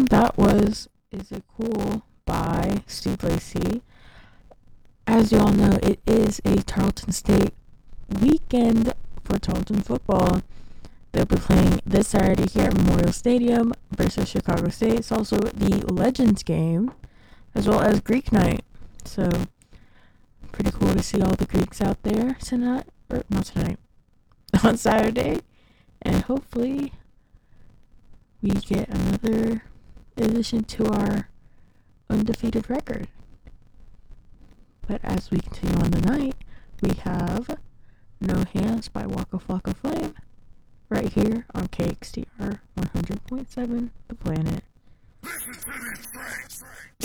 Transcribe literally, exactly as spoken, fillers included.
everyone. That was Is It Cool by Steve Lacy. As you all know, it is a Tarleton State weekend for Tarleton football. They'll be playing this Saturday here at Memorial Stadium versus Chicago State. It's also the Legends game, as well as Greek night. So, pretty cool to see all the Greeks out there tonight, or not tonight, on Saturday. And hopefully, we get another addition to our undefeated record. But as we continue on the night, we have No Hands by Waka Flocka Flame right here on K X T R one hundred point seven The Planet.